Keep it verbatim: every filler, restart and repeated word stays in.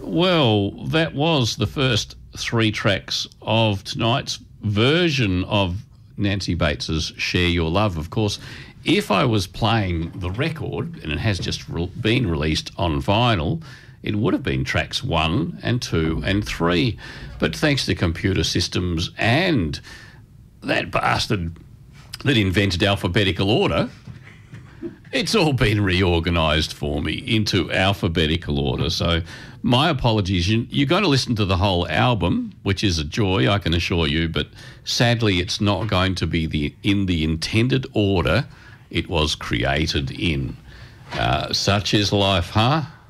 Well, that was the first three tracks of tonight's version of Nancy Bates's Share Your Love. Of course, if I was playing the record, and it has just re- been released on vinyl, it would have been tracks one and two and three. But thanks to computer systems and that bastard that invented alphabetical order, it's all been reorganised for me into alphabetical order. So my apologies. You, you're going to listen to the whole album, which is a joy, I can assure you, but sadly it's not going to be the in the intended order it was created in. Uh, such is life, huh?